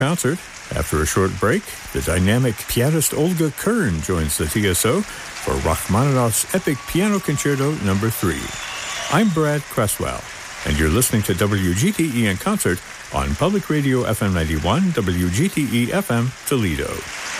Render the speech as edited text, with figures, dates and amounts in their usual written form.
concert. After a short break, the dynamic pianist Olga Kern joins the TSO for Rachmaninoff's epic Piano Concerto No. 3. I'm Brad Cresswell, and you're listening to WGTE in Concert on Public Radio FM 91, WGTE FM Toledo.